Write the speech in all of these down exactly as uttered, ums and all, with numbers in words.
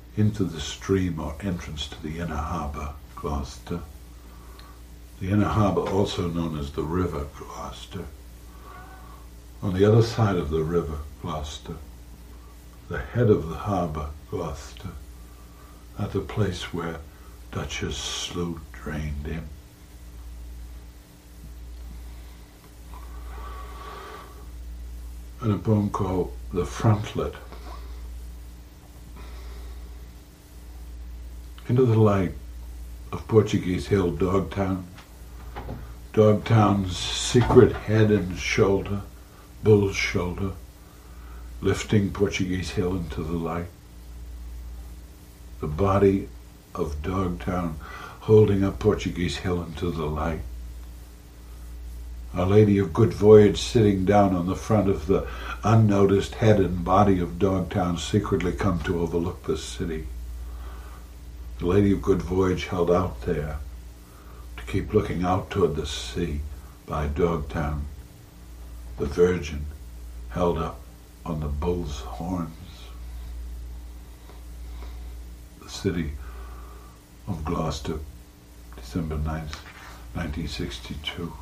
into the stream or entrance to the inner harbour, Gloucester. The inner harbour, also known as the River Gloucester. On the other side of the River Gloucester, the head of the harbour, Gloucester, at the place where Duchess Slough drained in. And a poem called The Frontlet. Into the light of Portuguese Hill, Dogtown, Dogtown's secret head and shoulder, bull's shoulder, lifting Portuguese Hill into the light. The body of Dogtown holding up Portuguese Hill into the light. Our Lady of Good Voyage sitting down on the front of the unnoticed head and body of Dogtown, secretly come to overlook the city. The Lady of Good Voyage held out there to keep looking out toward the sea by Dogtown. The Virgin held up on the bull's horns. The city of Gloucester, December ninth, nineteen sixty-two.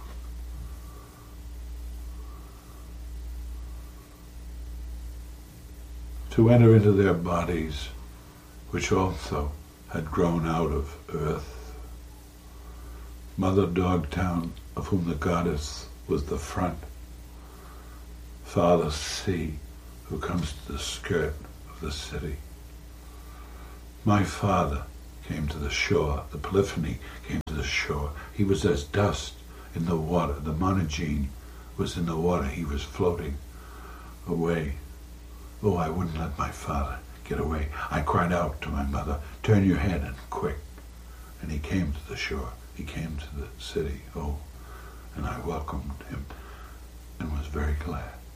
To enter into their bodies, which also had grown out of earth. Mother Dogtown, of whom the goddess was the front. Father Sea, who comes to the skirt of the city. My father came to the shore, the Polyphony came to the shore. He was as dust in the water. The Monogene was in the water. He was floating away. Oh, I wouldn't let my father get away. I cried out to my mother, turn your head and quick. And he came to the shore. He came to the city. Oh, and I welcomed him and was very glad.